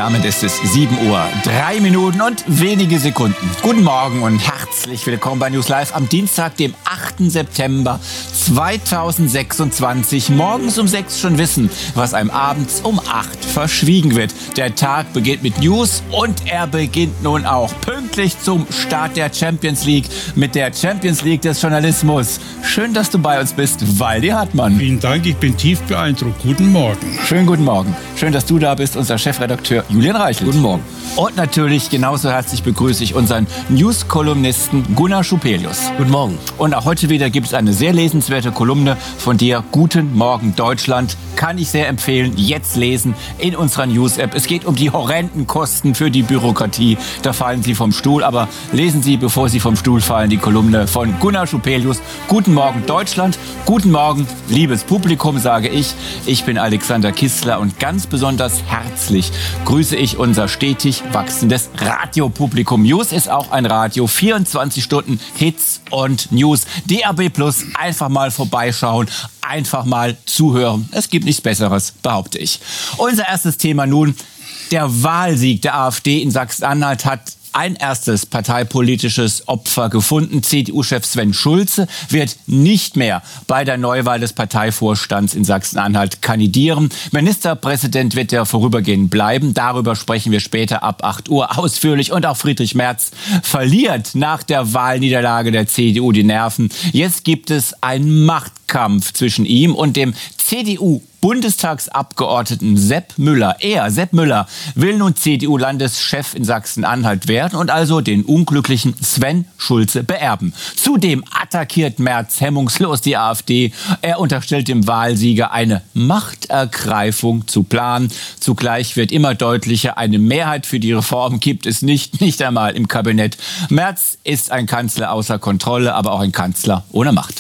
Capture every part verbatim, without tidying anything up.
Damit ist es sieben Uhr, drei Minuten und wenige Sekunden. Guten Morgen und herzlich willkommen bei News Live am Dienstag, dem achten September zweitausendsechsundzwanzig. Morgens um sechs schon wissen, was einem abends um acht verschwiegen wird. Der Tag beginnt mit News und er beginnt nun auch pünktlich zum Start der Champions League mit der Champions League des Journalismus. Schön, dass du bei uns bist, Waldi Hartmann. Vielen Dank, ich bin tief beeindruckt. Guten Morgen. Schönen guten Morgen. Schön, dass du da bist, unser Chefredakteur Julian Reichelt. Guten Morgen. Und natürlich genauso herzlich begrüße ich unseren News-Kolumnisten Gunnar Schupelius. Guten Morgen. Und auch heute wieder gibt es eine sehr lesenswerte Kolumne von dir. Guten Morgen Deutschland. Kann ich sehr empfehlen. Jetzt lesen in unserer News-App. Es geht um die horrenden Kosten für die Bürokratie. Da fallen Sie vom Stuhl. Aber lesen Sie, bevor Sie vom Stuhl fallen, die Kolumne von Gunnar Schupelius. Guten Morgen Deutschland. Guten Morgen, liebes Publikum, sage ich. Ich bin Alexander Kistler und ganz besonders herzlich grüße ich unser stetig wachsendes Radiopublikum. News ist auch ein Radio. vierundzwanzig Stunden Hits und News. D A B Plus, einfach mal vorbeischauen. Einfach mal zuhören. Es gibt nichts Besseres, behaupte ich. Unser erstes Thema nun. Der Wahlsieg der AfD in Sachsen-Anhalt hat ein erstes parteipolitisches Opfer gefunden. C D U-Chef Sven Schulze wird nicht mehr bei der Neuwahl des Parteivorstands in Sachsen-Anhalt kandidieren. Ministerpräsident wird er vorübergehend bleiben. Darüber sprechen wir später ab acht Uhr ausführlich. Und auch Friedrich Merz verliert nach der Wahlniederlage der C D U die Nerven. Jetzt gibt es einen Machtkampf zwischen ihm und dem C D U Bundestagsabgeordneten Sepp Müller. Er, Sepp Müller, will nun C D U-Landeschef in Sachsen-Anhalt werden und also den unglücklichen Sven Schulze beerben. Zudem attackiert Merz hemmungslos die AfD. Er unterstellt dem Wahlsieger eine Machtergreifung zu planen. Zugleich wird immer deutlicher, eine Mehrheit für die Reform gibt es nicht, nicht einmal im Kabinett. Merz ist ein Kanzler außer Kontrolle, aber auch ein Kanzler ohne Macht.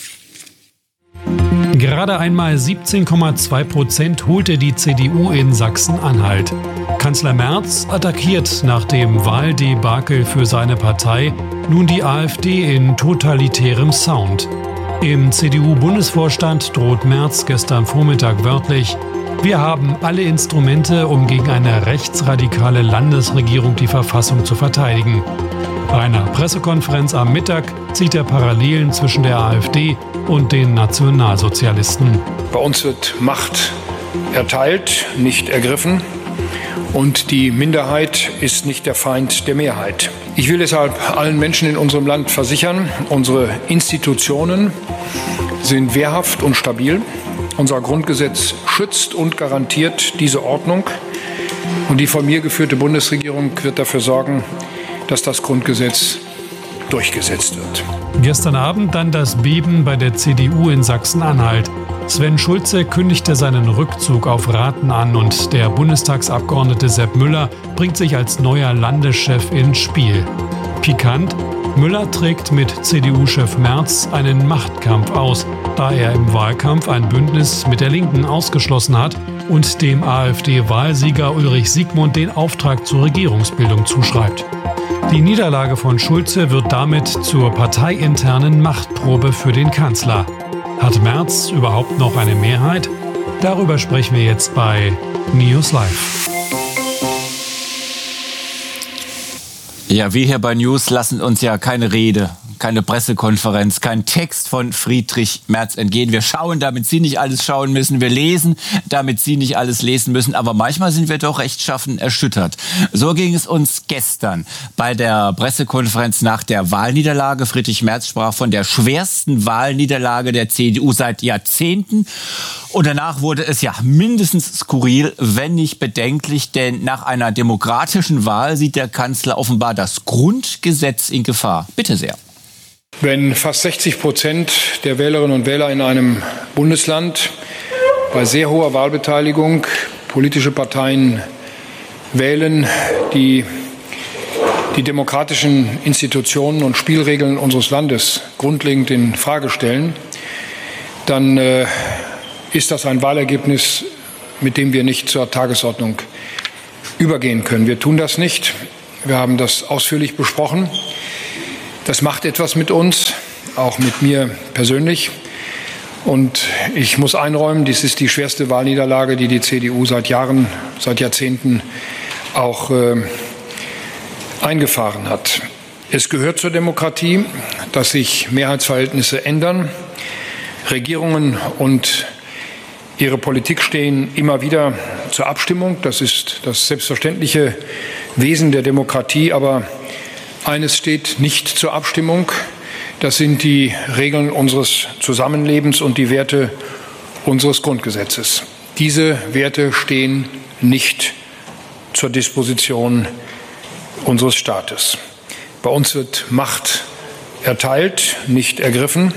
Gerade einmal siebzehn Komma zwei Prozent holte die C D U in Sachsen-Anhalt. Kanzler Merz attackiert nach dem Wahldebakel für seine Partei nun die AfD in totalitärem Sound. Im C D U-Bundesvorstand droht Merz gestern Vormittag wörtlich: Wir haben alle Instrumente, um gegen eine rechtsradikale Landesregierung die Verfassung zu verteidigen. Bei einer Pressekonferenz am Mittag zieht er Parallelen zwischen der AfD und den Nationalsozialisten. Bei uns wird Macht erteilt, nicht ergriffen. Und die Minderheit ist nicht der Feind der Mehrheit. Ich will deshalb allen Menschen in unserem Land versichern, unsere Institutionen sind wehrhaft und stabil. Unser Grundgesetz schützt und garantiert diese Ordnung. Und die von mir geführte Bundesregierung wird dafür sorgen, dass das Grundgesetz durchgesetzt wird. Gestern Abend dann das Beben bei der C D U in Sachsen-Anhalt. Sven Schulze kündigte seinen Rückzug auf Raten an und der Bundestagsabgeordnete Sepp Müller bringt sich als neuer Landeschef ins Spiel. Pikant: Müller trägt mit C D U-Chef Merz einen Machtkampf aus, da er im Wahlkampf ein Bündnis mit der Linken ausgeschlossen hat und dem AfD-Wahlsieger Ulrich Siegmund den Auftrag zur Regierungsbildung zuschreibt. Die Niederlage von Schulze wird damit zur parteiinternen Machtprobe für den Kanzler. Hat Merz überhaupt noch eine Mehrheit? Darüber sprechen wir jetzt bei News Live. Ja, wir hier bei News lassen uns ja keine Rede, keine Pressekonferenz, kein Text von Friedrich Merz entgehen. Wir schauen, damit Sie nicht alles schauen müssen. Wir lesen, damit Sie nicht alles lesen müssen. Aber manchmal sind wir doch rechtschaffen erschüttert. So ging es uns gestern bei der Pressekonferenz nach der Wahlniederlage. Friedrich Merz sprach von der schwersten Wahlniederlage der C D U seit Jahrzehnten. Und danach wurde es ja mindestens skurril, wenn nicht bedenklich. Denn nach einer demokratischen Wahl sieht der Kanzler offenbar das Grundgesetz in Gefahr. Bitte sehr. Wenn fast sechzig Prozent der Wählerinnen und Wähler in einem Bundesland bei sehr hoher Wahlbeteiligung politische Parteien wählen, die die demokratischen Institutionen und Spielregeln unseres Landes grundlegend in Frage stellen, dann äh, ist das ein Wahlergebnis, mit dem wir nicht zur Tagesordnung übergehen können. Wir tun das nicht. Wir haben das ausführlich besprochen. Das macht etwas mit uns, auch mit mir persönlich. Und ich muss einräumen, dies ist die schwerste Wahlniederlage, die die C D U seit Jahren, seit Jahrzehnten auch äh, eingefahren hat. Es gehört zur Demokratie, dass sich Mehrheitsverhältnisse ändern. Regierungen und ihre Politik stehen immer wieder zur Abstimmung. Das ist das selbstverständliche Wesen der Demokratie. Aber eines steht nicht zur Abstimmung. Das sind die Regeln unseres Zusammenlebens und die Werte unseres Grundgesetzes. Diese Werte stehen nicht zur Disposition unseres Staates. Bei uns wird Macht erteilt, nicht ergriffen.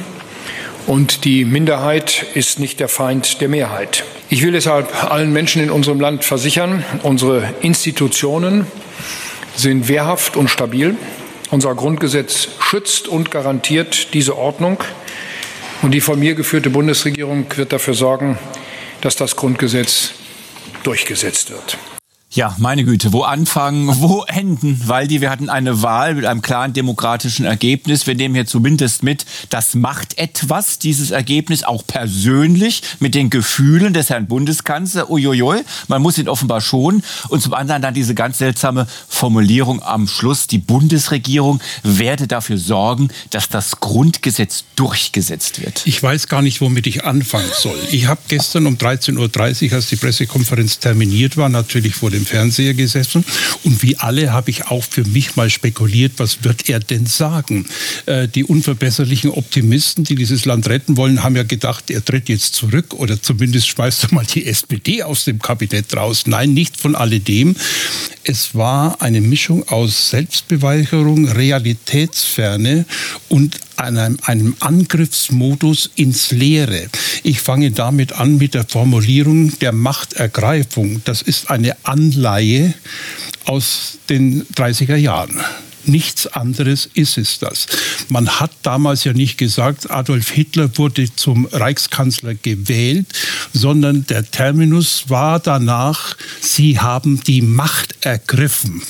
Und die Minderheit ist nicht der Feind der Mehrheit. Ich will deshalb allen Menschen in unserem Land versichern, unsere Institutionen sind wehrhaft und stabil. Unser Grundgesetz schützt und garantiert diese Ordnung. Und die von mir geführte Bundesregierung wird dafür sorgen, dass das Grundgesetz durchgesetzt wird. Ja, meine Güte, wo anfangen, wo enden? Waldi, wir hatten eine Wahl mit einem klaren demokratischen Ergebnis. Wir nehmen hier zumindest mit, das macht etwas, dieses Ergebnis, auch persönlich mit den Gefühlen des Herrn Bundeskanzlers. Uiuiui, man muss ihn offenbar schonen. Und zum anderen dann diese ganz seltsame Formulierung am Schluss. Die Bundesregierung werde dafür sorgen, dass das Grundgesetz durchgesetzt wird. Ich weiß gar nicht, womit ich anfangen soll. Ich habe gestern um dreizehn Uhr dreißig, als die Pressekonferenz terminiert war, natürlich vor dem Fernseher gesessen und wie alle habe ich auch für mich mal spekuliert, was wird er denn sagen? Äh, die unverbesserlichen Optimisten, die dieses Land retten wollen, haben ja gedacht, er tritt jetzt zurück oder zumindest schmeißt er mal die S P D aus dem Kabinett raus. Nein, nicht von alledem. Es war eine Mischung aus Selbstbeweicherung, Realitätsferne und einem, einem Angriffsmodus ins Leere. Ich fange damit an mit der Formulierung der Machtergreifung. Das ist eine Anleihe aus den dreißiger Jahren. Nichts anderes ist es das. Man hat damals ja nicht gesagt, Adolf Hitler wurde zum Reichskanzler gewählt, sondern der Terminus war danach, Sie haben die Macht ergriffen.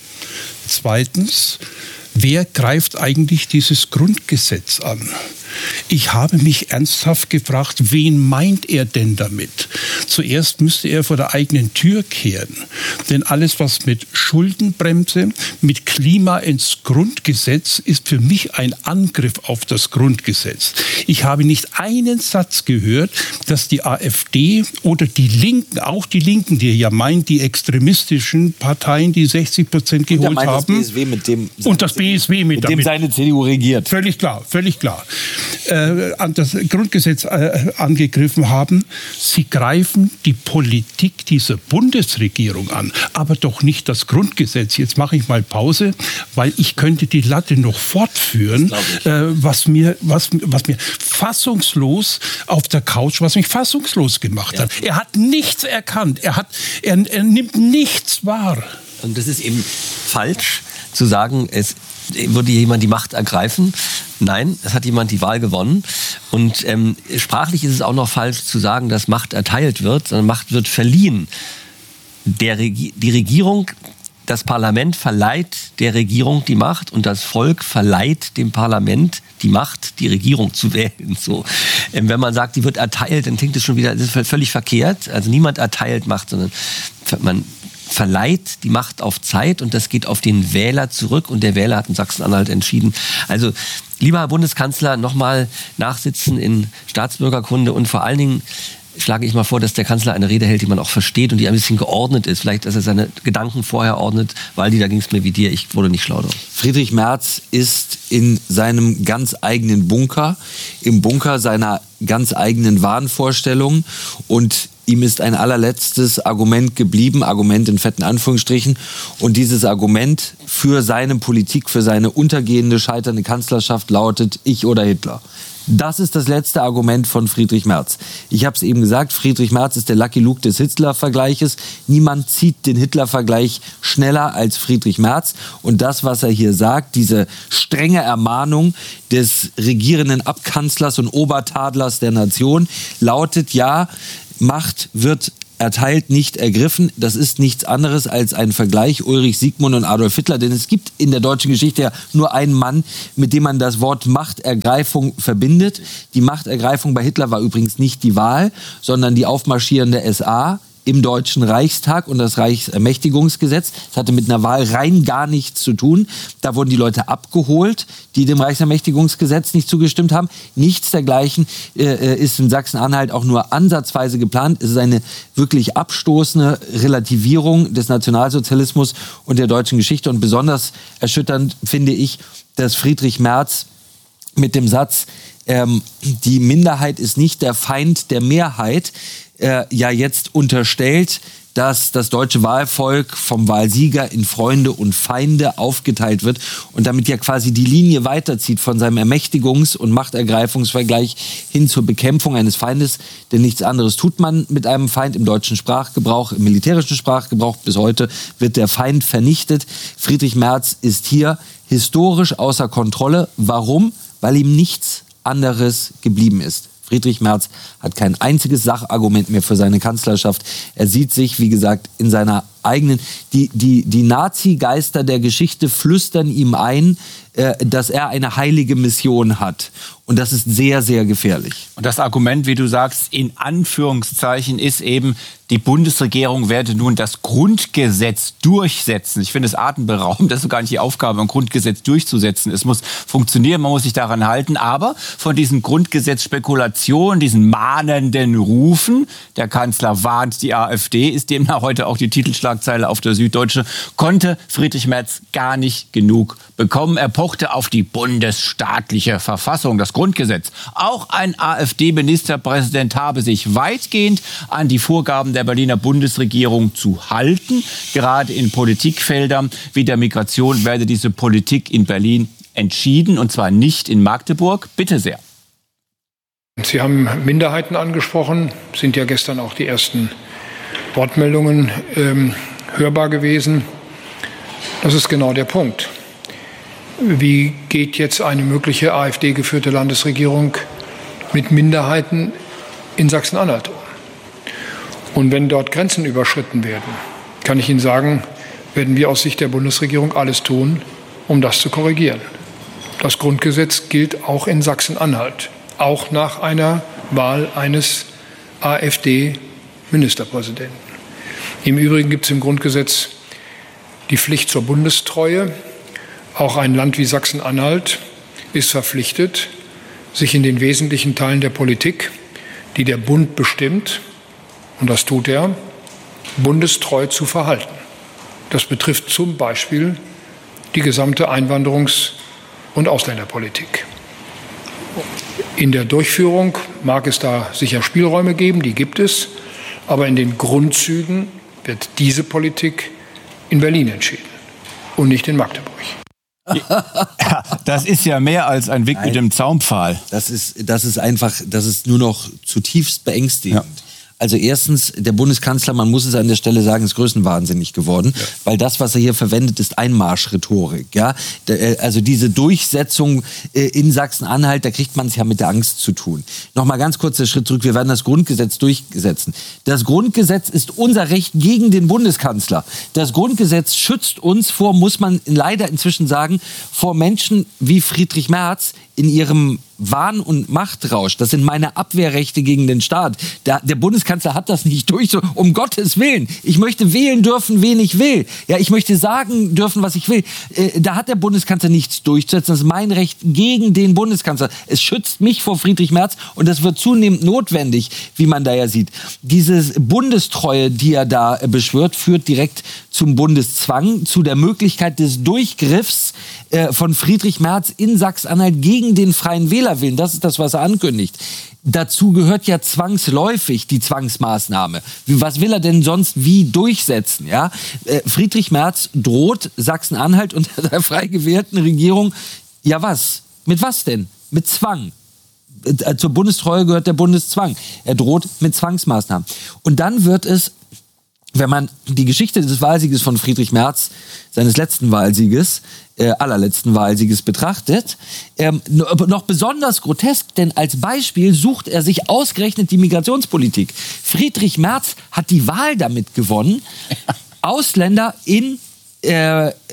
Zweitens, wer greift eigentlich dieses Grundgesetz an? Ich habe mich ernsthaft gefragt, wen meint er denn damit? Zuerst müsste er vor der eigenen Tür kehren. Denn alles, was mit Schuldenbremse, mit Klima ins Grundgesetz, ist für mich ein Angriff auf das Grundgesetz. Ich habe nicht einen Satz gehört, dass die AfD oder die Linken, auch die Linken, die ja meint, die extremistischen Parteien, die sechzig Prozent geholt haben. Das B S W mit dem und das B S W mit, mit dem damit, seine C D U regiert. Völlig klar, völlig klar. Äh, an das Grundgesetz äh, angegriffen haben. Sie greifen die Politik dieser Bundesregierung an, aber doch nicht das Grundgesetz. Jetzt mache ich mal Pause, weil ich könnte die Latte noch fortführen, äh, was mir, was, was mir fassungslos auf der Couch, was mich fassungslos gemacht hat. Ja. Er hat nichts erkannt. Er hat, er, er nimmt nichts wahr. Und das ist eben falsch zu sagen, es würde jemand die Macht ergreifen. Nein, es hat jemand die Wahl gewonnen. Und ähm, sprachlich ist es auch noch falsch zu sagen, dass Macht erteilt wird, sondern Macht wird verliehen. Der Regi- die Regierung, das Parlament verleiht der Regierung die Macht und das Volk verleiht dem Parlament die Macht, die Regierung zu wählen. So. Ähm, wenn man sagt, die wird erteilt, dann klingt das schon wieder, das ist völlig verkehrt. Also niemand erteilt Macht, sondern man verleiht die Macht auf Zeit und das geht auf den Wähler zurück und der Wähler hat in Sachsen-Anhalt entschieden. Also, lieber Herr Bundeskanzler, nochmal nachsitzen in Staatsbürgerkunde und vor allen Dingen schlage ich mal vor, dass der Kanzler eine Rede hält, die man auch versteht und die ein bisschen geordnet ist. Vielleicht, dass er seine Gedanken vorher ordnet, weil die, da ging es mir wie dir, ich wurde nicht schlau drauf. Friedrich Merz ist in seinem ganz eigenen Bunker, im Bunker seiner ganz eigenen Wahnvorstellungen und ihm ist ein allerletztes Argument geblieben, Argument in fetten Anführungsstrichen. Und dieses Argument für seine Politik, für seine untergehende, scheiternde Kanzlerschaft lautet ich oder Hitler. Das ist das letzte Argument von Friedrich Merz. Ich habe es eben gesagt, Friedrich Merz ist der Lucky Luke des Hitler-Vergleiches. Niemand zieht den Hitler-Vergleich schneller als Friedrich Merz. Und das, was er hier sagt, diese strenge Ermahnung des regierenden Abkanzlers und Obertadlers der Nation, lautet ja, Macht wird erteilt, nicht ergriffen. Das ist nichts anderes als ein Vergleich Ulrich Siegmund und Adolf Hitler. Denn es gibt in der deutschen Geschichte ja nur einen Mann, mit dem man das Wort Machtergreifung verbindet. Die Machtergreifung bei Hitler war übrigens nicht die Wahl, sondern die aufmarschierende S A im Deutschen Reichstag und das Reichsermächtigungsgesetz. Das hatte mit einer Wahl rein gar nichts zu tun. Da wurden die Leute abgeholt, die dem Reichsermächtigungsgesetz nicht zugestimmt haben. Nichts dergleichen äh, ist in Sachsen-Anhalt auch nur ansatzweise geplant. Es ist eine wirklich abstoßende Relativierung des Nationalsozialismus und der deutschen Geschichte. Und besonders erschütternd finde ich, dass Friedrich Merz mit dem Satz, ähm, die Minderheit ist nicht der Feind der Mehrheit, äh, ja jetzt unterstellt, dass das deutsche Wahlvolk vom Wahlsieger in Freunde und Feinde aufgeteilt wird und damit ja quasi die Linie weiterzieht von seinem Ermächtigungs- und Machtergreifungsvergleich hin zur Bekämpfung eines Feindes. Denn nichts anderes tut man mit einem Feind im deutschen Sprachgebrauch, im militärischen Sprachgebrauch. Bis heute wird der Feind vernichtet. Friedrich Merz ist hier historisch außer Kontrolle. Warum? Weil ihm nichts anderes geblieben ist. Friedrich Merz hat kein einziges Sachargument mehr für seine Kanzlerschaft. Er sieht sich, wie gesagt, in seiner eigenen... Die, die, die Nazi-Geister der Geschichte flüstern ihm ein, äh, dass er eine heilige Mission hat. Und das ist sehr, sehr gefährlich. Und das Argument, wie du sagst, in Anführungszeichen, ist eben, die Bundesregierung werde nun das Grundgesetz durchsetzen. Ich finde es atemberaubend, das ist gar nicht die Aufgabe, ein Grundgesetz durchzusetzen. Es muss funktionieren, man muss sich daran halten. Aber von diesen Grundgesetzspekulationen, diesen mahnenden Rufen, der Kanzler warnt die AfD, ist demnach heute auch die Titelschlagzeile auf der Süddeutsche, konnte Friedrich Merz gar nicht genug bekommen. Er pochte auf die bundesstaatliche Verfassung, das Grundgesetz. Auch ein AfD-Ministerpräsident habe sich weitgehend an die Vorgaben der Berliner Bundesregierung zu halten. Gerade in Politikfeldern wie der Migration werde diese Politik in Berlin entschieden, und zwar nicht in Magdeburg. Bitte sehr. Sie haben Minderheiten angesprochen, sind ja gestern auch die ersten Wortmeldungen ähm, hörbar gewesen. Das ist genau der Punkt. Wie geht jetzt eine mögliche AfD-geführte Landesregierung mit Minderheiten in Sachsen-Anhalt um? Und wenn dort Grenzen überschritten werden, kann ich Ihnen sagen, werden wir aus Sicht der Bundesregierung alles tun, um das zu korrigieren. Das Grundgesetz gilt auch in Sachsen-Anhalt, auch nach einer Wahl eines AfD-Ministerpräsidenten. Im Übrigen gibt es im Grundgesetz die Pflicht zur Bundestreue. Auch ein Land wie Sachsen-Anhalt ist verpflichtet, sich in den wesentlichen Teilen der Politik, die der Bund bestimmt, und das tut er, bundestreu zu verhalten. Das betrifft zum Beispiel die gesamte Einwanderungs- und Ausländerpolitik. In der Durchführung mag es da sicher Spielräume geben, die gibt es, aber in den Grundzügen wird diese Politik in Berlin entschieden und nicht in Magdeburg. Ja, das ist ja mehr als ein Wink mit dem Zaunpfahl. Das ist, das ist einfach, das ist nur noch zutiefst beängstigend. Ja. Also erstens, der Bundeskanzler, man muss es an der Stelle sagen, ist größenwahnsinnig geworden, ja. Weil das, was er hier verwendet, ist Einmarschrhetorik. Ja? Also diese Durchsetzung in Sachsen-Anhalt, da kriegt man es ja mit der Angst zu tun. Nochmal ganz kurz der Schritt zurück, wir werden das Grundgesetz durchsetzen. Das Grundgesetz ist unser Recht gegen den Bundeskanzler. Das Grundgesetz schützt uns vor, muss man leider inzwischen sagen, vor Menschen wie Friedrich Merz in ihrem Wahn- und Machtrausch. Das sind meine Abwehrrechte gegen den Staat. Der, der Bundeskanzler hat das nicht durch. So, um Gottes Willen. Ich möchte wählen dürfen, wen ich will. Ja, ich möchte sagen dürfen, was ich will. Äh, da hat der Bundeskanzler nichts durchzusetzen. Das ist mein Recht gegen den Bundeskanzler. Es schützt mich vor Friedrich Merz und das wird zunehmend notwendig, wie man da ja sieht. Diese Bundestreue, die er da beschwört, führt direkt zum Bundeszwang, zu der Möglichkeit des Durchgriffs äh, von Friedrich Merz in Sachsen-Anhalt gegen den freien Wählerwillen. Das ist das, was er ankündigt. Dazu gehört ja zwangsläufig die Zwangsmaßnahme. Was will er denn sonst wie durchsetzen? Ja? Äh, Friedrich Merz droht Sachsen-Anhalt unter der frei gewählten Regierung. Ja was? Mit was denn? Mit Zwang. Äh, zur Bundestreue gehört der Bundeszwang. Er droht mit Zwangsmaßnahmen. Und dann wird es, wenn man die Geschichte des Wahlsieges von Friedrich Merz, seines letzten Wahlsieges, äh, allerletzten Wahlsieges betrachtet, ähm, noch besonders grotesk, denn als Beispiel sucht er sich ausgerechnet die Migrationspolitik. Friedrich Merz hat die Wahl damit gewonnen, Ausländer in äh,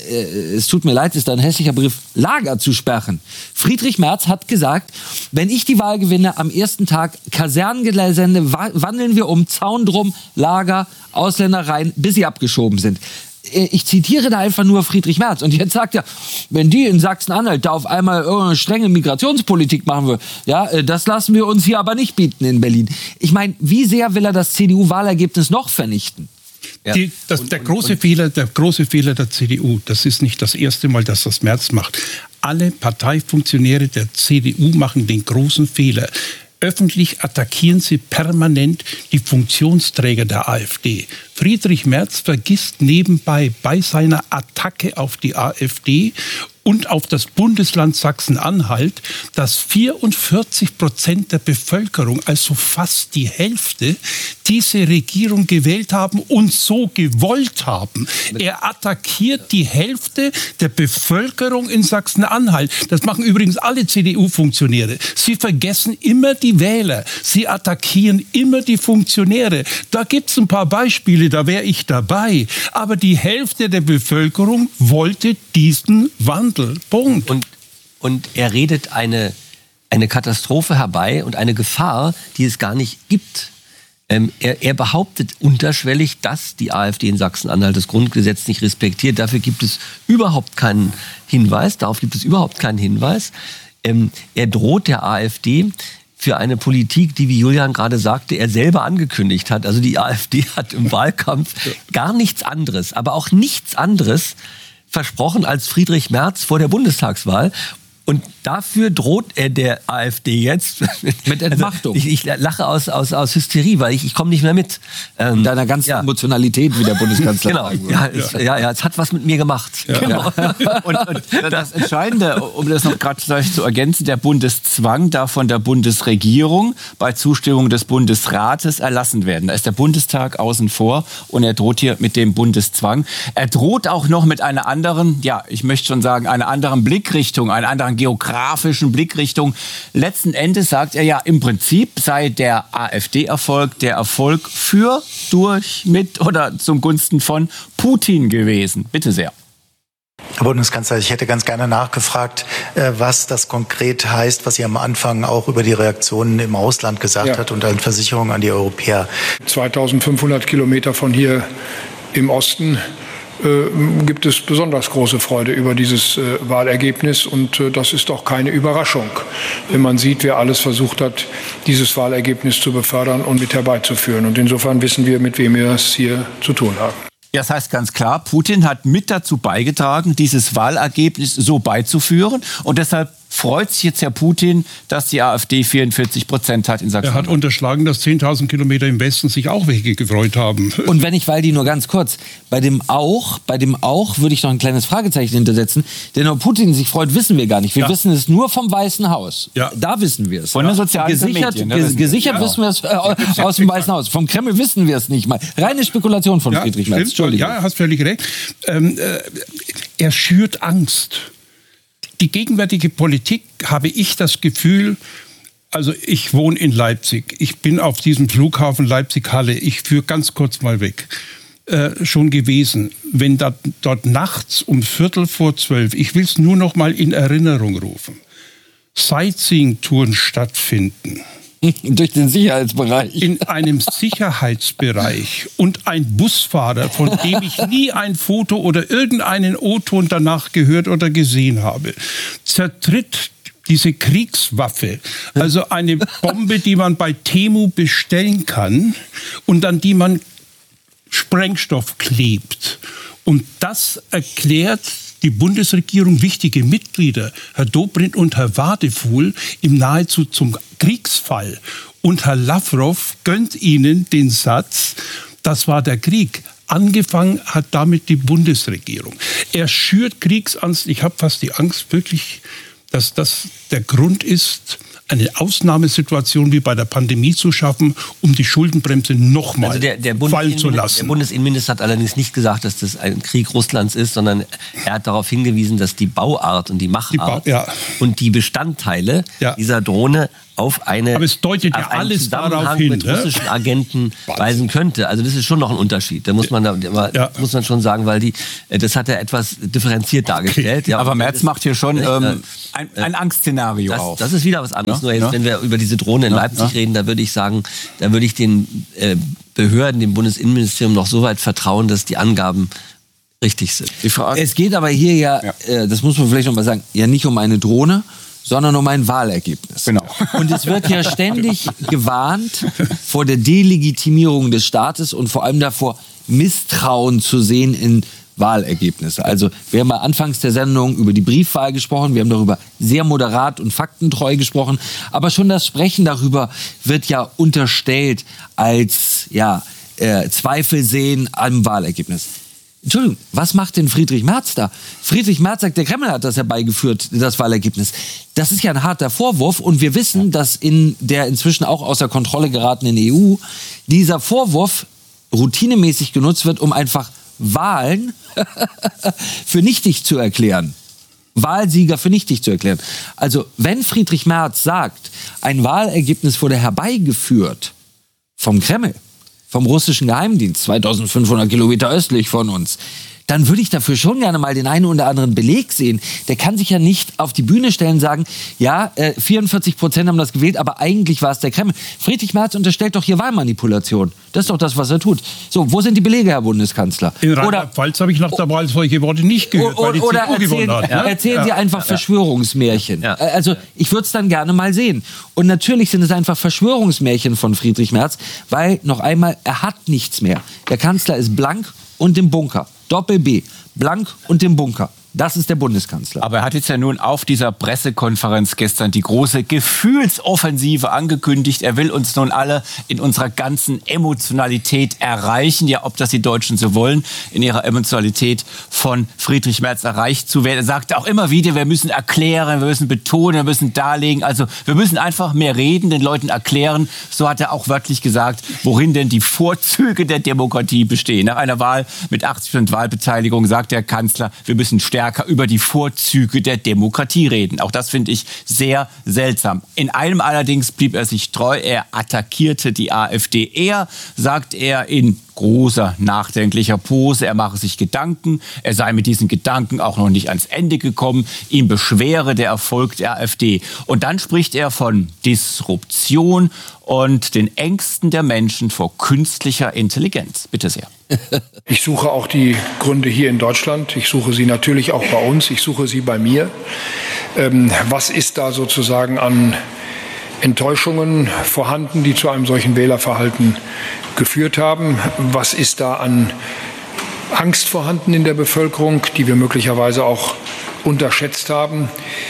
äh, es tut mir leid, ist ein hässlicher Begriff, Lager zu sperren. Friedrich Merz hat gesagt, wenn ich die Wahl gewinne, am ersten Tag Kasernengelände wandeln wir um, Zaun drum, Lager, Ausländer rein, bis sie abgeschoben sind. Ich zitiere da einfach nur Friedrich Merz. Und jetzt sagt er, wenn die in Sachsen-Anhalt da auf einmal eine strenge Migrationspolitik machen will, ja, das lassen wir uns hier aber nicht bieten in Berlin. Ich meine, wie sehr will er das C D U-Wahlergebnis noch vernichten? Ja. Die, das, der, große Fehler, der große Fehler der C D U, das ist nicht das erste Mal, dass das Merz macht. Alle Parteifunktionäre der C D U machen den großen Fehler. Öffentlich attackieren sie permanent die Funktionsträger der AfD. Friedrich Merz vergisst nebenbei bei seiner Attacke auf die AfD und auf das Bundesland Sachsen-Anhalt, dass vierundvierzig Prozent der Bevölkerung, also fast die Hälfte, diese Regierung gewählt haben und so gewollt haben. Er attackiert die Hälfte der Bevölkerung in Sachsen-Anhalt. Das machen übrigens alle C D U-Funktionäre. Sie vergessen immer die Wähler. Sie attackieren immer die Funktionäre. Da gibt es ein paar Beispiele, da wäre ich dabei. Aber die Hälfte der Bevölkerung wollte diesen Wandel. Punkt. Und, und er redet eine, eine Katastrophe herbei und eine Gefahr, die es gar nicht gibt. Ähm, er, er behauptet unterschwellig, dass die AfD in Sachsen-Anhalt das Grundgesetz nicht respektiert. Dafür gibt es überhaupt keinen Hinweis. Darauf gibt es überhaupt keinen Hinweis. Ähm, er droht der AfD für eine Politik, die, wie Julian gerade sagte, er selber angekündigt hat. Also die AfD hat im Wahlkampf gar nichts anderes, aber auch nichts anderes versprochen als Friedrich Merz vor der Bundestagswahl. Und dafür droht er der AfD jetzt mit Entmachtung. Also ich, ich lache aus, aus, aus Hysterie, weil ich, ich komme nicht mehr mit. Ähm, in deiner ganzen ja. Emotionalität, wie der Bundeskanzler genau. sagen ja, es, ja, ja, es hat was mit mir gemacht. Ja. Genau. Und, und das Entscheidende, um das noch gerade vielleicht zu ergänzen, der Bundeszwang darf von der Bundesregierung bei Zustimmung des Bundesrates erlassen werden. Da ist der Bundestag außen vor und er droht hier mit dem Bundeszwang. Er droht auch noch mit einer anderen, ja, ich möchte schon sagen, einer anderen Blickrichtung, einer anderen geografischen Blickrichtung. Letzten Endes sagt er ja, im Prinzip sei der AfD-Erfolg der Erfolg für, durch, mit oder zum Gunsten von Putin gewesen. Bitte sehr. Herr Bundeskanzler, ich hätte ganz gerne nachgefragt, was das konkret heißt, was Sie am Anfang auch über die Reaktionen im Ausland gesagt ja. hat und an Versicherungen an die Europäer. zweitausendfünfhundert Kilometer von hier im Osten Äh, gibt es besonders große Freude über dieses äh, Wahlergebnis. Und äh, das ist auch keine Überraschung, wenn man sieht, wer alles versucht hat, dieses Wahlergebnis zu befördern und mit herbeizuführen. Und insofern wissen wir, mit wem wir es hier zu tun haben. Ja, das heißt ganz klar, Putin hat mit dazu beigetragen, dieses Wahlergebnis so beizuführen. Und deshalb freut sich jetzt Herr Putin, dass die AfD vierundvierzig Prozent hat in Sachsen-Anhalt. Er hat unterschlagen, dass zehntausend Kilometer im Westen sich auch welche gefreut haben. Und wenn ich, Waldi, nur ganz kurz, bei dem auch, bei dem auch würde ich noch ein kleines Fragezeichen hintersetzen, denn ob Putin sich freut, wissen wir gar nicht. Wir ja. wissen es nur vom Weißen Haus. Ja. Da wissen wir es. Von den sozialen gesichert, Medien. Ges- gesichert ja. wissen wir es äh, aus dem Weißen Haus. Vom Kreml wissen wir es nicht mal. Reine Spekulation von ja, Friedrich Merz. Entschuldigung. Ja, hast völlig recht. Ähm, äh, er schürt Angst. Die gegenwärtige Politik, habe ich das Gefühl, also ich wohne in Leipzig, ich bin auf diesem Flughafen Leipzig-Halle, ich führe ganz kurz mal weg, äh, schon gewesen. Wenn da, dort nachts um Viertel vor zwölf, ich will es nur noch mal in Erinnerung rufen, Sightseeing-Touren stattfinden. Durch den Sicherheitsbereich. In einem Sicherheitsbereich und ein Busfahrer, von dem ich nie ein Foto oder irgendeinen O-Ton danach gehört oder gesehen habe, zertritt diese Kriegswaffe, also eine Bombe, die man bei Temu bestellen kann und an die man Sprengstoff klebt. Und das erklärt die Bundesregierung, wichtige Mitglieder, Herr Dobrindt und Herr Wadefuhl, im nahezu zum Kriegsfall. Und Herr Lavrov gönnt ihnen den Satz, das war der Krieg. Angefangen hat damit die Bundesregierung. Er schürt Kriegsangst. Ich habe fast die Angst wirklich, dass das der Grund ist, eine Ausnahmesituation wie bei der Pandemie zu schaffen, um die Schuldenbremse nochmal also fallen zu lassen. Der Bundesinnenminister hat allerdings nicht gesagt, dass das ein Krieg Russlands ist, sondern er hat darauf hingewiesen, dass die Bauart und die Machart die ba- ja. und die Bestandteile ja. dieser Drohne auf eine Aber es deutet ja auf einen alles Zusammenhang darauf hin, mit ne? russischen Agenten weisen könnte. Also das ist schon noch ein Unterschied. Da muss man, da, ja. muss man schon sagen, weil die, das hat er etwas differenziert dargestellt. Okay. Ja, aber Merz macht hier schon ähm, ein, ein Angstszenario das, auf. das ist wieder was anderes. Ja? Nur jetzt, Ja? wenn wir über diese Drohne in Ja? Leipzig Ja? reden, da würde ich sagen, da würde ich den äh, Behörden, dem Bundesinnenministerium noch so weit vertrauen, dass die Angaben richtig sind. Die Frage, Es geht aber hier ja, Ja. Äh, das muss man vielleicht noch mal sagen, ja nicht um eine Drohne, sondern um ein Wahlergebnis. Genau. Und es wird ja ständig gewarnt vor der Delegitimierung des Staates und vor allem davor, Misstrauen zu sehen in Wahlergebnisse. Also wir haben mal anfangs der Sendung über die Briefwahl gesprochen, wir haben darüber sehr moderat und faktentreu gesprochen, aber schon das Sprechen darüber wird ja unterstellt als ja, äh, Zweifel sehen am Wahlergebnis. Entschuldigung, was macht denn Friedrich Merz da? Friedrich Merz sagt, der Kreml hat das herbeigeführt, das Wahlergebnis. Das ist ja ein harter Vorwurf und wir wissen, dass in der inzwischen auch außer Kontrolle geratenen E U dieser Vorwurf routinemäßig genutzt wird, um einfach Wahlen für nichtig zu erklären. Wahlsieger für nichtig zu erklären. Also wenn Friedrich Merz sagt, ein Wahlergebnis wurde herbeigeführt vom Kreml, vom russischen Geheimdienst, zweitausendfünfhundert Kilometer östlich von uns, dann würde ich dafür schon gerne mal den einen oder anderen Beleg sehen. Der kann sich ja nicht auf die Bühne stellen und sagen, ja, äh, vierundvierzig Prozent haben das gewählt, aber eigentlich war es der Kreml. Friedrich Merz unterstellt doch hier Wahlmanipulation. Das ist doch das, was er tut. So, wo sind die Belege, Herr Bundeskanzler? In Rheinland-Pfalz habe ich nach der Wahl solche Worte nicht gehört, weil die oder C D U erzählen, gewonnen hat. ja, Ne? erzählen Ja. Sie einfach Verschwörungsmärchen. Ja. Also ich würde es dann gerne mal sehen. Und natürlich sind es einfach Verschwörungsmärchen von Friedrich Merz, weil, noch einmal, er hat nichts mehr. Der Kanzler ist blank und im Bunker. Doppel B. Blank und im Bunker. Das ist der Bundeskanzler. aber er hat jetzt ja nun auf dieser Pressekonferenz gestern die große Gefühlsoffensive angekündigt. Er will uns nun alle in unserer ganzen Emotionalität erreichen. Ja, ob das die Deutschen so wollen, in ihrer Emotionalität von Friedrich Merz erreicht zu werden. Er sagte auch immer wieder, wir müssen erklären, wir müssen betonen, wir müssen darlegen. Also wir müssen einfach mehr reden, den Leuten erklären. So hat er auch wörtlich gesagt, worin denn die Vorzüge der Demokratie bestehen. Nach einer Wahl mit achtzig Prozent Wahlbeteiligung sagt der Kanzler, wir müssen stärker über die Vorzüge der Demokratie reden. Auch das finde ich sehr seltsam. In einem allerdings blieb er sich treu. Er attackierte die AfD. Er, sagt er, in großer, nachdenklicher Pose. Er mache sich Gedanken. Er sei mit diesen Gedanken auch noch nicht ans Ende gekommen. Ihm beschwere der Erfolg der AfD. Und dann spricht er von Disruption und den Ängsten der Menschen vor künstlicher Intelligenz. Bitte sehr. Ich suche auch die Gründe hier in Deutschland. Ich suche sie natürlich auch bei uns. Ich suche sie bei mir. Ähm, was ist da sozusagen an Enttäuschungen vorhanden, die zu einem solchen Wählerverhalten geführt haben? Was ist da an Angst vorhanden in der Bevölkerung, die wir möglicherweise auch unterschätzt haben?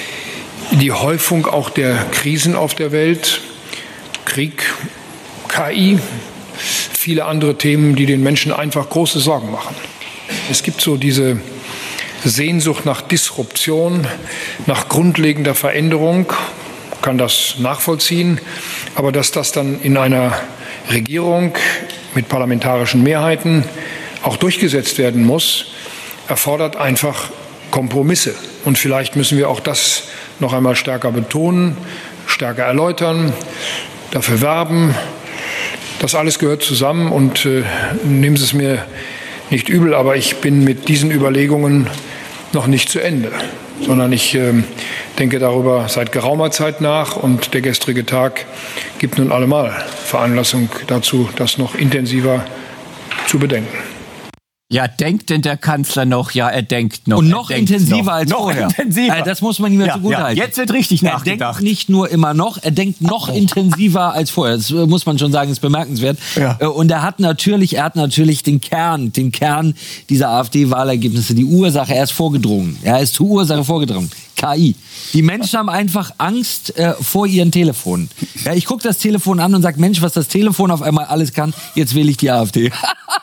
Die Häufung auch der Krisen auf der Welt, Krieg, K I, viele andere Themen, die den Menschen einfach große Sorgen machen. Es gibt so diese Sehnsucht nach Disruption, nach grundlegender Veränderung, kann das nachvollziehen, aber dass das dann in einer Regierung mit parlamentarischen Mehrheiten auch durchgesetzt werden muss, erfordert einfach Kompromisse. Und vielleicht müssen wir auch das noch einmal stärker betonen, stärker erläutern, dafür werben. Das alles gehört zusammen und äh, nehmen Sie es mir nicht übel, aber ich bin mit diesen Überlegungen noch nicht zu Ende, sondern ich äh, denke darüber seit geraumer Zeit nach und der gestrige Tag gibt nun allemal Veranlassung dazu, das noch intensiver zu bedenken. Ja, denkt denn der Kanzler noch? Ja, er denkt noch. Und noch er denkt intensiver noch. als noch vorher. Intensiver. Also das muss man ihm ja, Ja, zugutehalten. ja, jetzt wird richtig er nachgedacht. denkt nicht nur immer noch, er denkt noch intensiver als vorher. Das äh, muss man schon sagen, ist bemerkenswert. Ja. Äh, Und er hat natürlich, er hat natürlich den Kern, den Kern dieser AfD-Wahlergebnisse, die Ursache, er ist vorgedrungen. Er ist zur Ursache vorgedrungen. K I. Die Menschen haben einfach Angst äh, vor ihren Telefonen. Ja, ich gucke das Telefon an und sage, Mensch, was das Telefon auf einmal alles kann, jetzt wähle ich die AfD.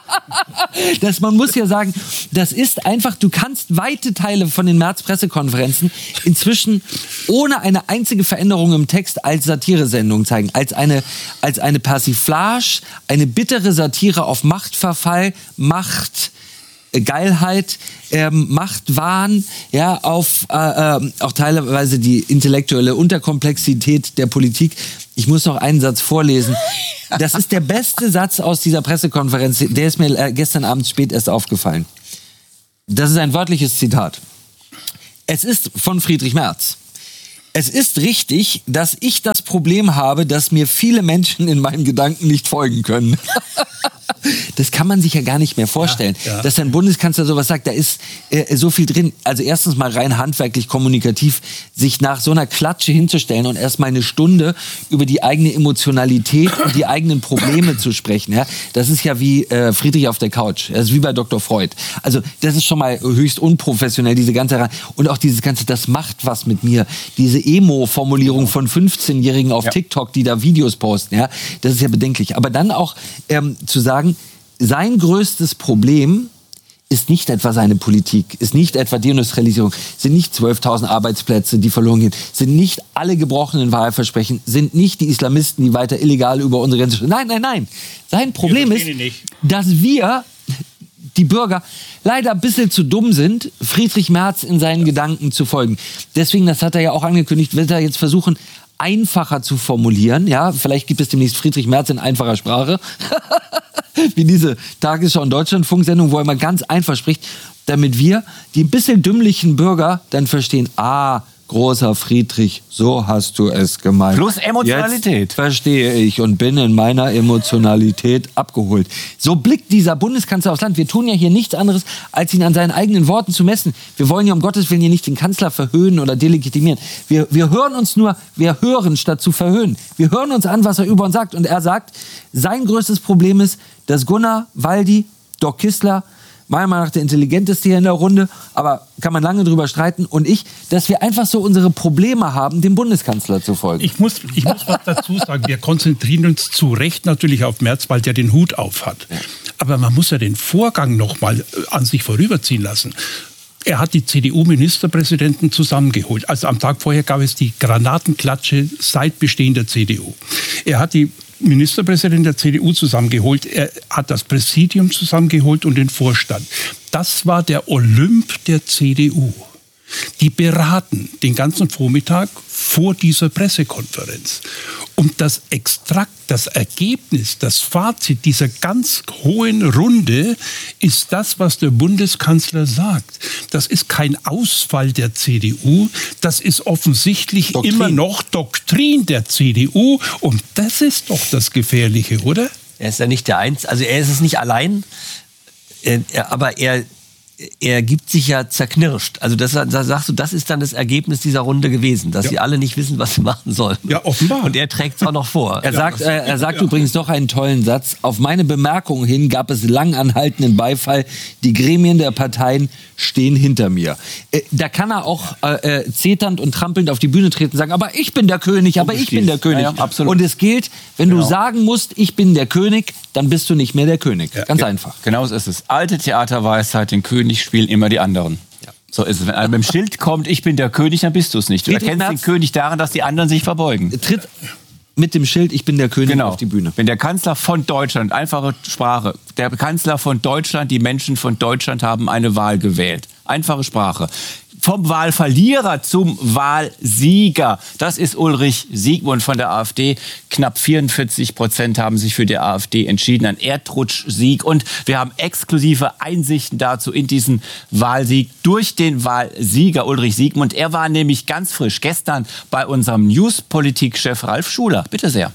Das, man muss ja sagen, das ist einfach, du kannst weite Teile von den März-Pressekonferenzen inzwischen ohne eine einzige Veränderung im Text als Satiresendung zeigen. Als eine, als eine Persiflage, eine bittere Satire auf Machtverfall, Macht, Geilheit, ähm, Machtwahn, ja, auf äh, äh, auch teilweise die intellektuelle Unterkomplexität der Politik. Ich muss noch einen Satz vorlesen. Das ist der beste Satz aus dieser Pressekonferenz. Der ist mir äh, gestern Abend spät erst aufgefallen. Das ist ein wörtliches Zitat. Es ist von Friedrich Merz. Es ist richtig, dass ich das Problem habe, dass mir viele Menschen in meinen Gedanken nicht folgen können. Das kann man sich ja gar nicht mehr vorstellen, ja, ja. dass ein Bundeskanzler sowas sagt. Da ist äh, so viel drin. Also erstens mal rein handwerklich, kommunikativ, sich nach so einer Klatsche hinzustellen und erst mal eine Stunde über die eigene Emotionalität und die eigenen Probleme zu sprechen. Ja? Das ist ja wie äh, Friedrich auf der Couch. Das ist wie bei Doktor Freud. Also das ist schon mal höchst unprofessionell, diese ganze Reihe. Und auch dieses ganze, das macht was mit mir. Diese Emo-Formulierung von fünfzehnjährigen auf ja. TikTok, die da Videos posten. Ja? Das ist ja bedenklich. Aber dann auch ähm, zu sagen, sein größtes Problem ist nicht etwa seine Politik, ist nicht etwa die Industrialisierung, sind nicht zwölftausend Arbeitsplätze, die verloren gehen, sind nicht alle gebrochenen Wahlversprechen, sind nicht die Islamisten, die weiter illegal über unsere Grenze stehen. Nein, nein, nein. Sein Problem ist, dass wir, die Bürger, leider ein bisschen zu dumm sind, Friedrich Merz in seinen ja. Gedanken zu folgen. Deswegen, das hat er ja auch angekündigt, wird er jetzt versuchen, einfacher zu formulieren. Ja, vielleicht gibt es demnächst Friedrich Merz in einfacher Sprache. Wie diese Tagesschau- und Deutschlandfunk-Sendung, wo er mal ganz einfach spricht, damit wir, die ein bisschen dümmlichen Bürger, dann verstehen, ah, großer Friedrich, so hast du es gemeint. Plus Emotionalität. Jetzt verstehe ich und bin in meiner Emotionalität abgeholt. So blickt dieser Bundeskanzler aufs Land. Wir tun ja hier nichts anderes, als ihn an seinen eigenen Worten zu messen. Wir wollen ja um Gottes Willen hier nicht den Kanzler verhöhnen oder delegitimieren. Wir, wir hören uns nur, wir hören statt zu verhöhnen. Wir hören uns an, was er über uns sagt. Und er sagt, sein größtes Problem ist, dass Gunnar, Waldi, Doc Kissler, meiner Meinung nach der intelligenteste hier in der Runde, aber kann man lange drüber streiten, und ich, dass wir einfach so unsere Probleme haben, dem Bundeskanzler zu folgen. Ich muss, ich muss was dazu sagen. Wir konzentrieren uns zu Recht natürlich auf Merz, weil der den Hut auf hat. Aber man muss ja den Vorgang noch mal an sich vorüberziehen lassen. Er hat die C D U-Ministerpräsidenten zusammengeholt. Also am Tag vorher gab es die Granatenklatsche seit Bestehen der C D U. Er hat die Ministerpräsident der C D U zusammengeholt. Er hat das Präsidium zusammengeholt und den Vorstand. Das war der Olymp der C D U. Die beraten den ganzen Vormittag vor dieser Pressekonferenz. Und das Extrakt, das Ergebnis, das Fazit dieser ganz hohen Runde ist das, was der Bundeskanzler sagt. Das ist kein Ausfall der C D U, das ist offensichtlich Doktrin. Immer noch Doktrin der C D U. Und das ist doch das Gefährliche, oder? Er ist ja nicht der Einzige, also er ist es nicht allein, aber er... Er gibt sich ja zerknirscht. Also das, das sagst du, das ist dann das Ergebnis dieser Runde gewesen, dass ja. sie alle nicht wissen, was sie machen sollen. Ja, offenbar. Und er trägt es auch noch vor. Er sagt, äh, er sagt ja. übrigens doch einen tollen Satz. Auf meine Bemerkung hin gab es lang anhaltenden Beifall. Die Gremien der Parteien stehen hinter mir. Äh, da kann er auch äh, zeternd und trampelnd auf die Bühne treten und sagen, aber ich bin der König, aber ich bin der König. Ja, ja, absolut. Und es gilt, wenn genau. du sagen musst, ich bin der König, dann bist du nicht mehr der König. Ja. Ganz ja. einfach. Genau so ist es. Alte Theaterweisheit, den König spielen immer die anderen. Ja. So ist es. Wenn einer mit dem Schild kommt, ich bin der König, dann bist du es nicht. Du Friedrich erkennst Merz den König daran, dass die anderen sich verbeugen. Tritt mit dem Schild, ich bin der König, genau. auf die Bühne. Wenn der Kanzler von Deutschland, einfache Sprache, der Kanzler von Deutschland, die Menschen von Deutschland haben eine Wahl gewählt. Einfache Sprache. Vom Wahlverlierer zum Wahlsieger. Das ist Ulrich Siegmund von der AfD. Knapp vierundvierzig Prozent haben sich für die AfD entschieden. Ein Erdrutschsieg. Und wir haben exklusive Einsichten dazu in diesen Wahlsieg durch den Wahlsieger Ulrich Siegmund. Er war nämlich ganz frisch gestern bei unserem News-Politik-Chef Ralf Schuler. Bitte sehr.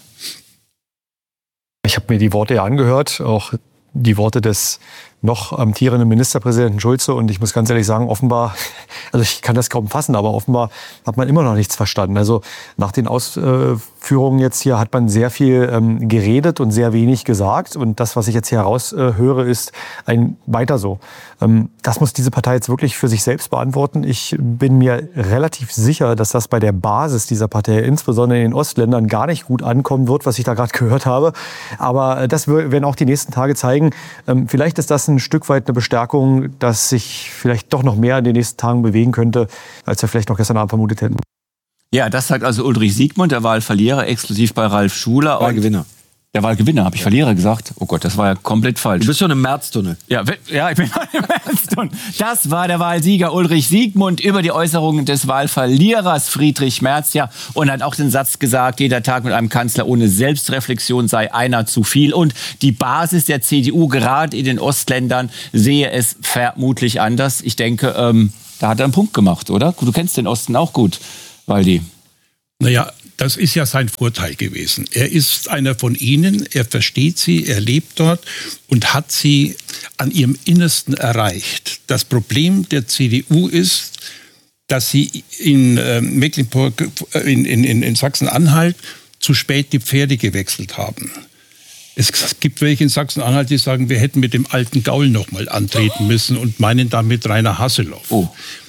Ich habe mir die Worte ja angehört, auch die Worte des noch amtierenden Ministerpräsidenten Schulze, und ich muss ganz ehrlich sagen, offenbar, also ich kann das kaum fassen, aber offenbar hat man immer noch nichts verstanden. Also nach den Ausführungen jetzt hier hat man sehr viel ähm, geredet und sehr wenig gesagt, und das, was ich jetzt hier heraushöre, ist ein weiter so. Ähm, das muss diese Partei jetzt wirklich für sich selbst beantworten. Ich bin mir relativ sicher, dass das bei der Basis dieser Partei, insbesondere in den Ostländern, gar nicht gut ankommen wird, was ich da gerade gehört habe. Aber das werden auch die nächsten Tage zeigen. Ähm, vielleicht ist das ein ein Stück weit eine Bestärkung, dass sich vielleicht doch noch mehr in den nächsten Tagen bewegen könnte, als wir vielleicht noch gestern Abend vermutet hätten. Ja, das sagt also Ulrich Siegmund, der Wahlverlierer, exklusiv bei Ralf Schuler. Wahlgewinner. Der Wahlgewinner, habe ich Verlierer gesagt? Oh Gott, das war ja komplett falsch. Du bist schon im Märztunnel. Ja, ja, ich bin schon im Märztunnel. Das war der Wahlsieger Ulrich Siegmund über die Äußerungen des Wahlverlierers Friedrich Merz. Ja, und hat auch den Satz gesagt, jeder Tag mit einem Kanzler ohne Selbstreflexion sei einer zu viel. Und die Basis der C D U, gerade in den Ostländern, sehe es vermutlich anders. Ich denke, ähm, da hat er einen Punkt gemacht, oder? Du kennst den Osten auch gut, Waldi. Naja, das ist ja sein Vorteil gewesen. Er ist einer von ihnen, er versteht sie, er lebt dort und hat sie an ihrem Innersten erreicht. Das Problem der C D U ist, dass sie in äh, Mecklenburg, in, in, in Sachsen-Anhalt zu spät die Pferde gewechselt haben. Es gibt welche in Sachsen-Anhalt, die sagen, wir hätten mit dem alten Gaul noch mal antreten müssen und meinen damit Rainer Haseloff. Oh.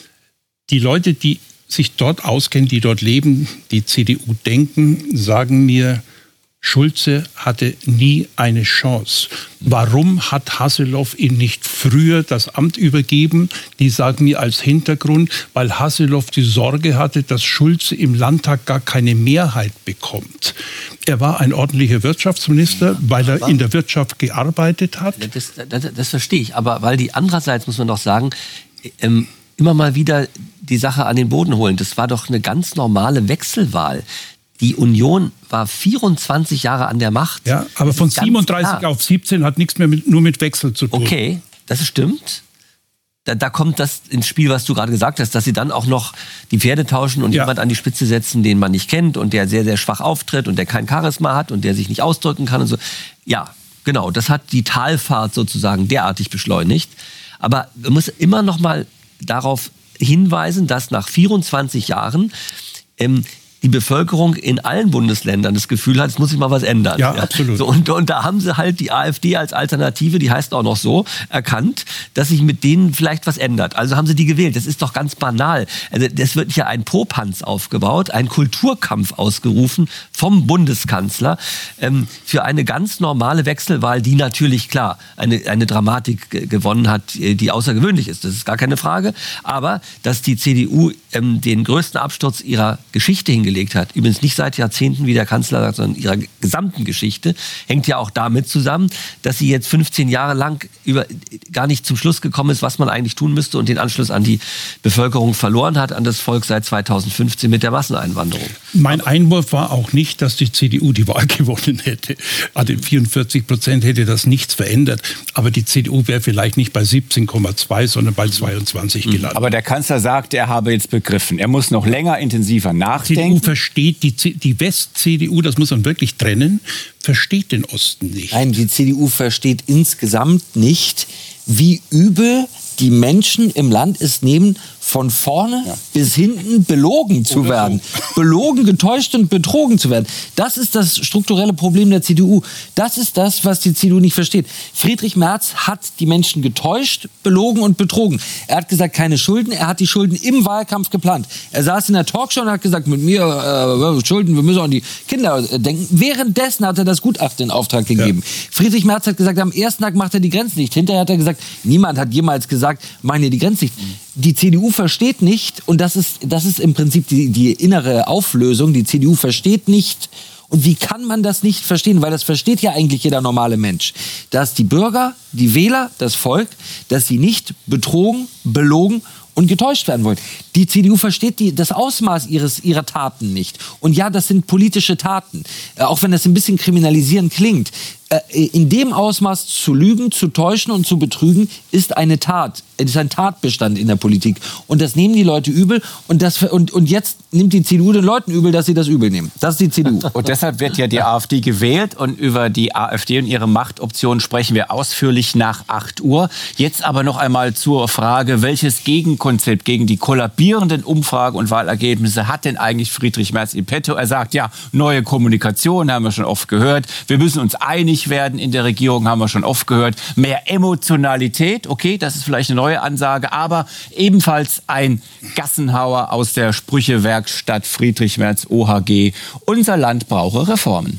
Die Leute, die sich dort auskennen, die dort leben, die C D U denken, sagen mir, Schulze hatte nie eine Chance. Warum hat Haseloff ihn nicht früher das Amt übergeben? Die sagen mir als Hintergrund, weil Haseloff die Sorge hatte, dass Schulze im Landtag gar keine Mehrheit bekommt. Er war ein ordentlicher Wirtschaftsminister, weil er in der Wirtschaft gearbeitet hat. Das, das, das verstehe ich, aber weil die andererseits, muss man doch sagen, ähm, immer mal wieder die Sache an den Boden holen. Das war doch eine ganz normale Wechselwahl. Die Union war vierundzwanzig Jahre an der Macht. Ja, aber von siebenunddreißig auf siebzehn hat nichts mehr mit, nur mit Wechsel zu tun. Okay, das stimmt. Da, da kommt das ins Spiel, was du gerade gesagt hast, dass sie dann auch noch die Pferde tauschen und ja. jemand an die Spitze setzen, den man nicht kennt und der sehr, sehr schwach auftritt und der kein Charisma hat und der sich nicht ausdrücken kann und so. Ja, genau, das hat die Talfahrt sozusagen derartig beschleunigt. Aber man muss immer noch mal darauf hinweisen, dass nach vierundzwanzig Jahren ähm, die Bevölkerung in allen Bundesländern das Gefühl hat, es muss sich mal was ändern. Ja, ja. absolut. So, und, und da haben sie halt die AfD als Alternative, die heißt auch noch so, erkannt, dass sich mit denen vielleicht was ändert. Also haben sie die gewählt. Das ist doch ganz banal. Also das wird hier ein Popanz aufgebaut, ein Kulturkampf ausgerufen vom Bundeskanzler ähm, für eine ganz normale Wechselwahl, die natürlich, klar, eine, eine Dramatik g- gewonnen hat, die außergewöhnlich ist. Das ist gar keine Frage. Aber dass die C D U ähm, den größten Absturz ihrer Geschichte hingelegt hat, übrigens nicht seit Jahrzehnten, wie der Kanzler sagt, sondern ihrer gesamten Geschichte, hängt ja auch damit zusammen, dass sie jetzt fünfzehn Jahre lang über, gar nicht zum Schluss gekommen ist, was man eigentlich tun müsste und den Anschluss an die Bevölkerung verloren hat, an das Volk seit zweitausendfünfzehn mit der Masseneinwanderung. Mein Einwurf war auch nicht, dass die C D U die Wahl gewonnen hätte. Also vierundvierzig Prozent hätte das nichts verändert. Aber die C D U wäre vielleicht nicht bei siebzehn Komma zwei, sondern bei zweiundzwanzig gelandet. Aber der Kanzler sagt, er habe jetzt begriffen. Er muss noch länger, intensiver nachdenken. Versteht die, die West-C D U, das muss man wirklich trennen, versteht den Osten nicht. Nein, die C D U versteht insgesamt nicht, wie übel die Menschen im Land es nehmen, von vorne ja. bis hinten belogen zu Oder werden. So. Belogen, getäuscht und betrogen zu werden. Das ist das strukturelle Problem der C D U. Das ist das, was die C D U nicht versteht. Friedrich Merz hat die Menschen getäuscht, belogen und betrogen. Er hat gesagt, keine Schulden. Er hat die Schulden im Wahlkampf geplant. Er saß in der Talkshow und hat gesagt, mit mir äh, Schulden, wir müssen an die Kinder denken. Währenddessen hat er das Gutachten in Auftrag gegeben. Ja. Friedrich Merz hat gesagt, am ersten Tag macht er die Grenzen nicht. Hinterher hat er gesagt, niemand hat jemals gesagt, meine die Grenzen nicht. Die C D U versteht nicht, und das ist, das ist im Prinzip die, die innere Auflösung, die C D U versteht nicht. Und wie kann man das nicht verstehen? Weil das versteht ja eigentlich jeder normale Mensch. Dass die Bürger, die Wähler, das Volk, dass sie nicht betrogen, belogen und getäuscht werden wollen. Die C D U versteht die, das Ausmaß ihres, ihrer Taten nicht. Und ja, das sind politische Taten. Äh, auch wenn das ein bisschen kriminalisierend klingt. Äh, in dem Ausmaß zu lügen, zu täuschen und zu betrügen, ist eine Tat. Es ist ein Tatbestand in der Politik. Und das nehmen die Leute übel. Und, das, und, und jetzt nimmt die C D U den Leuten übel, dass sie das übel nehmen. Das ist die C D U. Und deshalb wird ja die AfD gewählt. Und über die AfD und ihre Machtoptionen sprechen wir ausführlich nach acht Uhr. Jetzt aber noch einmal zur Frage, welches Gegenkonzept gegen die kollabierenden Umfragen und Wahlergebnisse hat denn eigentlich Friedrich Merz in petto? Er sagt, ja, neue Kommunikation, haben wir schon oft gehört. Wir müssen uns einig werden in der Regierung, haben wir schon oft gehört. Mehr Emotionalität, okay, das ist vielleicht eine neue Ansage, aber ebenfalls ein Gassenhauer aus der Sprüchewerkstatt Friedrich Merz O H G. Unser Land brauche Reformen.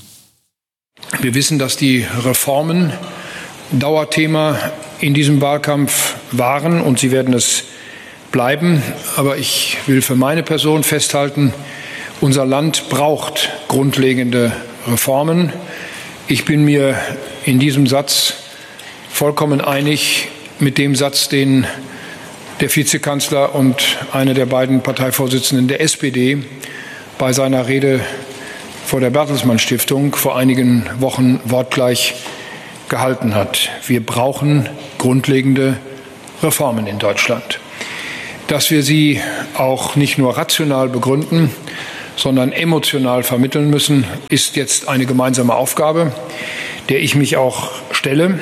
Wir wissen, dass die Reformen Dauerthema in diesem Wahlkampf waren und sie werden es bleiben. Aber ich will für meine Person festhalten, unser Land braucht grundlegende Reformen. Ich bin mir in diesem Satz vollkommen einig mit dem Satz, den der Vizekanzler und einer der beiden Parteivorsitzenden der S P D bei seiner Rede vor der Bertelsmann Stiftung vor einigen Wochen wortgleich gehalten hat. Wir brauchen grundlegende Reformen in Deutschland. Dass wir sie auch nicht nur rational begründen, sondern emotional vermitteln müssen, ist jetzt eine gemeinsame Aufgabe, der ich mich auch stelle.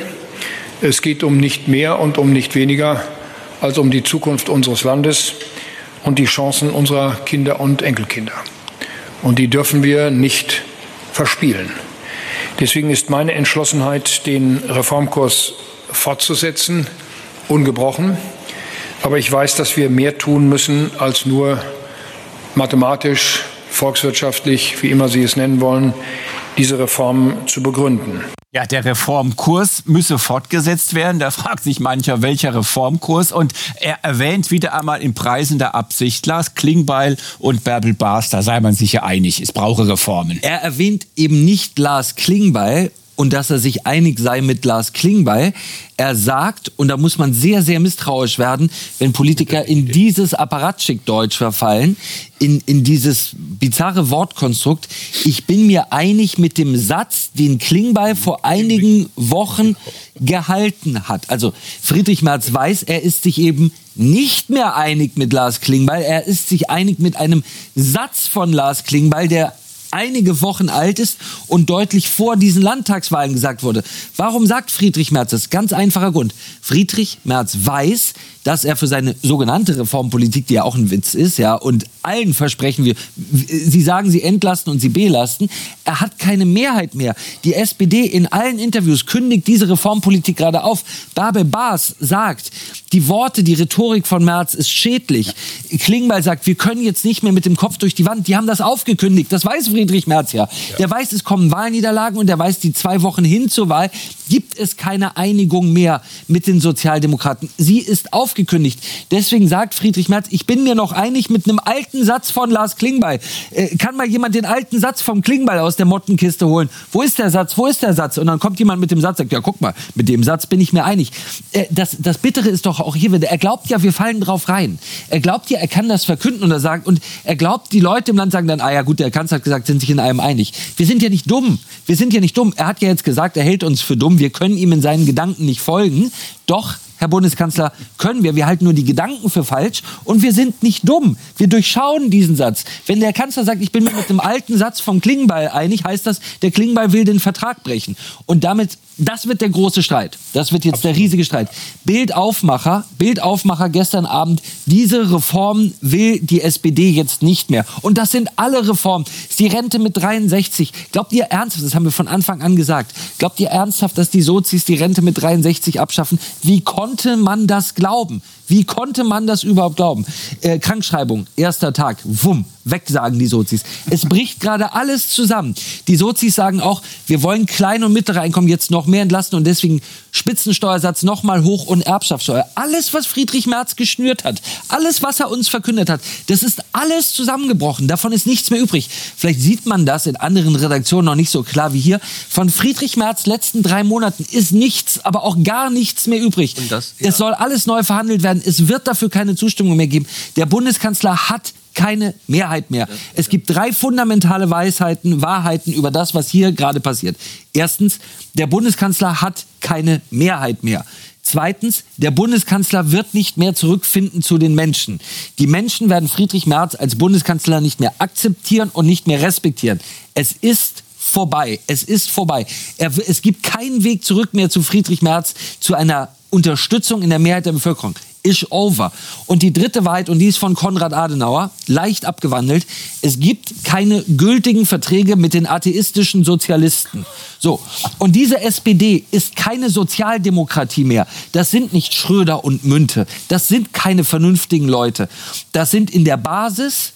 Es geht um nicht mehr und um nicht weniger als um die Zukunft unseres Landes und die Chancen unserer Kinder und Enkelkinder. Und die dürfen wir nicht verspielen. Deswegen ist meine Entschlossenheit, den Reformkurs fortzusetzen, ungebrochen. Aber ich weiß, dass wir mehr tun müssen, als nur mathematisch, volkswirtschaftlich, wie immer Sie es nennen wollen, diese Reform zu begründen. Ja, der Reformkurs müsse fortgesetzt werden. Da fragt sich mancher, welcher Reformkurs. Und er erwähnt wieder einmal in preisender Absicht Lars Klingbeil und Bärbel Baas. Da sei man sich ja einig, es brauche Reformen. Er erwähnt eben nicht Lars Klingbeil und dass er sich einig sei mit Lars Klingbeil. Er sagt, und da muss man sehr, sehr misstrauisch werden, wenn Politiker in dieses Apparatschik-Deutsch verfallen, in, in dieses bizarre Wortkonstrukt, ich bin mir einig mit dem Satz, den Klingbeil vor einigen Wochen gehalten hat. Also Friedrich Merz weiß, er ist sich eben nicht mehr einig mit Lars Klingbeil, er ist sich einig mit einem Satz von Lars Klingbeil, der einige Wochen alt ist und deutlich vor diesen Landtagswahlen gesagt wurde. Warum sagt Friedrich Merz das? Ganz einfacher Grund. Friedrich Merz weiß, dass er für seine sogenannte Reformpolitik, die ja auch ein Witz ist, ja, und allen versprechen wir, Sie sagen, Sie entlasten und Sie belasten, er hat keine Mehrheit mehr. Die S P D in allen Interviews kündigt diese Reformpolitik gerade auf. Bärbel Baas sagt, die Worte, die Rhetorik von Merz ist schädlich. Ja. Klingbeil sagt, wir können jetzt nicht mehr mit dem Kopf durch die Wand. Die haben das aufgekündigt. Das weiß Friedrich Merz ja. ja. Der weiß, es kommen Wahlniederlagen und der weiß, die zwei Wochen hin zur Wahl gibt es keine Einigung mehr mit den Sozialdemokraten. Sie ist auf aufgekündigt. Deswegen sagt Friedrich Merz, ich bin mir noch einig mit einem alten Satz von Lars Klingbeil. Äh, kann mal jemand den alten Satz vom Klingbeil aus der Mottenkiste holen? Wo ist der Satz? Wo ist der Satz? Und dann kommt jemand mit dem Satz, sagt, ja guck mal, mit dem Satz bin ich mir einig. Äh, das, das Bittere ist doch auch hier wieder, er glaubt ja, wir fallen drauf rein. Er glaubt ja, er kann das verkünden und er sagt, und er glaubt, die Leute im Land sagen dann, ah ja gut, der Kanzler hat gesagt, sind sich in allem einig. Wir sind ja nicht dumm. Wir sind ja nicht dumm. Er hat ja jetzt gesagt, er hält uns für dumm. Wir können ihm in seinen Gedanken nicht folgen. Doch, Herr Bundeskanzler, können wir. Wir halten nur die Gedanken für falsch und wir sind nicht dumm. Wir durchschauen diesen Satz. Wenn der Kanzler sagt, ich bin mir mit dem alten Satz vom Klingbeil einig, heißt das, der Klingbeil will den Vertrag brechen. Und damit, das wird der große Streit. Das wird jetzt Absolut. Der riesige Streit. Bildaufmacher, Bildaufmacher gestern Abend, diese Reform will die S P D jetzt nicht mehr. Und das sind alle Reformen. Das ist die Rente mit dreiundsechzig. Glaubt ihr ernsthaft, das haben wir von Anfang an gesagt, glaubt ihr ernsthaft, dass die Sozis die Rente mit dreiundsechzig abschaffen? Wie konnte man das glauben? Wie konnte man das überhaupt glauben? Äh, Krankschreibung, erster Tag, wumm, weg sagen die Sozis. Es bricht gerade alles zusammen. Die Sozis sagen auch, wir wollen kleine und mittlere Einkommen jetzt noch mehr entlasten und deswegen Spitzensteuersatz noch mal hoch und Erbschaftssteuer. Alles, was Friedrich Merz geschnürt hat, alles, was er uns verkündet hat, das ist alles zusammengebrochen. Davon ist nichts mehr übrig. Vielleicht sieht man das in anderen Redaktionen noch nicht so klar wie hier. Von Friedrich Merz letzten drei Monaten ist nichts, aber auch gar nichts mehr übrig. Und das, ja. Es soll alles neu verhandelt werden. Es wird dafür keine Zustimmung mehr geben. Der Bundeskanzler hat keine Mehrheit mehr. Es gibt drei fundamentale Weisheiten, Wahrheiten über das, was hier gerade passiert. Erstens, der Bundeskanzler hat keine Mehrheit mehr. Zweitens, der Bundeskanzler wird nicht mehr zurückfinden zu den Menschen. Die Menschen werden Friedrich Merz als Bundeskanzler nicht mehr akzeptieren und nicht mehr respektieren. Es ist vorbei. Es ist vorbei. Er, es gibt keinen Weg zurück mehr zu Friedrich Merz, zu einer Unterstützung in der Mehrheit der Bevölkerung. Is over. Und die dritte Wahrheit, und die ist von Konrad Adenauer, leicht abgewandelt, es gibt keine gültigen Verträge mit den atheistischen Sozialisten. So. Und diese S P D ist keine Sozialdemokratie mehr. Das sind nicht Schröder und Münte. Das sind keine vernünftigen Leute. Das sind in der Basis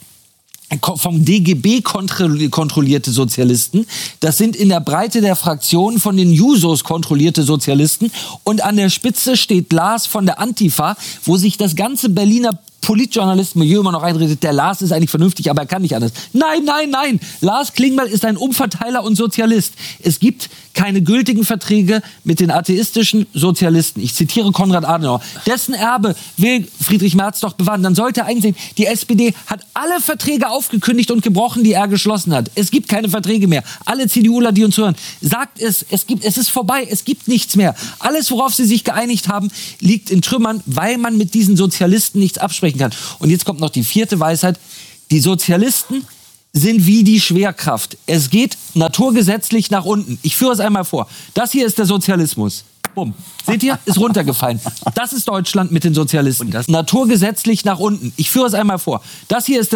vom D G B kontrollierte Sozialisten, das sind in der Breite der Fraktion von den Jusos kontrollierte Sozialisten und an der Spitze steht Lars von der Antifa, wo sich das ganze Berliner Politjournalistenmilieu immer noch einredet, der Lars ist eigentlich vernünftig, aber er kann nicht anders. Nein, nein, nein. Lars Klingbeil ist ein Umverteiler und Sozialist. Es gibt keine gültigen Verträge mit den atheistischen Sozialisten. Ich zitiere Konrad Adenauer. Dessen Erbe will Friedrich Merz doch bewahren. Dann sollte er einsehen, die S P D hat alle Verträge aufgekündigt und gebrochen, die er geschlossen hat. Es gibt keine Verträge mehr. Alle CDUler, die uns hören, sagt es, es gibt, es ist vorbei, es gibt nichts mehr. Alles, worauf sie sich geeinigt haben, liegt in Trümmern, weil man mit diesen Sozialisten nichts absprechen kann. Und jetzt kommt noch die vierte Weisheit. Die Sozialisten sind wie die Schwerkraft. Es geht naturgesetzlich nach unten. Ich führe es einmal vor. Das hier ist der Sozialismus. Bumm. Seht ihr? Ist runtergefallen. Das ist Deutschland mit den Sozialisten. Naturgesetzlich nach unten. Ich führe es einmal vor. Das hier ist der